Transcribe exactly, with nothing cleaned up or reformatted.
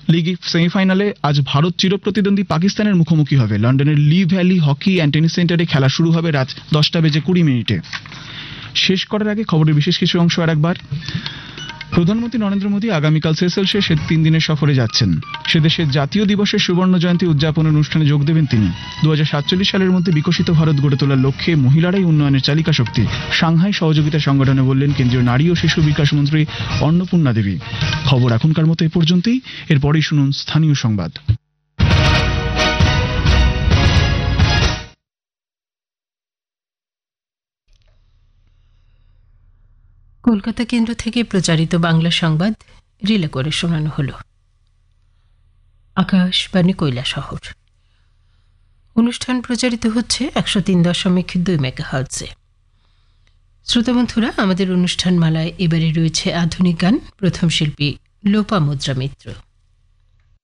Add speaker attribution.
Speaker 1: League সেমিফাইনালে আজ ভারত চিরপ্রতিদ্বন্দ্বী পাকিস্তানের মুখোমুখি হবে। লন্ডনের লি ভ্যালি হকি অ্যান্ড টেনিস সেন্টারে খেলা শুরু হবে রাত দশটা বেজে কুড়ি মিনিটে। শেষ করার আগে খবরের বিশেষ কিছু অংশ আর একবার। প্রধানমন্ত্রী নরেন্দ্র মোদী আগামীকাল সেসেলসে সে তিন দিনের সফরে যাচ্ছেন। সে দেশের জাতীয় দিবসের সুবর্ণ জয়ন্তী উদযাপনের অনুষ্ঠানে যোগ দেবেন তিনি। দু হাজার সাতচল্লিশ সালের মধ্যে বিকশিত ভারত গড়ে তোলার লক্ষ্যে মহিলারাই উন্নয়নের চালিকা শক্তি, সাংহাই সহযোগিতা সংগঠনে বললেন কেন্দ্রীয় নারী ও শিশু বিকাশ মন্ত্রী অন্নপূর্ণা দেবী। খবর এখনকার মতো এ পর্যন্তই। এরপরেই শুনুন স্থানীয় সংবাদ।
Speaker 2: কলকাতা কেন্দ্র থেকে প্রচারিত বাংলা সংবাদ রিলে করে শোনানো হল। আকাশবাণী কৈলাসহর। অনুষ্ঠান প্রচারিত হচ্ছে একশো তিন দশমিক দুই মেগাহার্টজে। শ্রোতাবন্ধুরা, আমাদের অনুষ্ঠান মালায় এবারে রয়েছে আধুনিক গান। প্রথম শিল্পী লোপামুদ্রা মিত্র।